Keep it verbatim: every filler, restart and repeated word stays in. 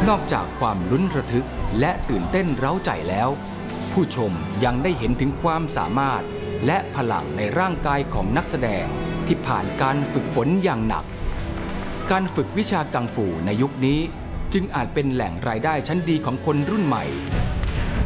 นอกจากความลุ้นระทึกและตื่นเต้นเร้าใจแล้วผู้ชมยังได้เห็นถึงความสามารถและพลังในร่างกายของนักแสดงที่ผ่านการฝึกฝนอย่างหนักการฝึกวิชากังฟูในยุคนี้จึงอาจเป็นแหล่งรายได้ชั้นดีของคนรุ่นใหม่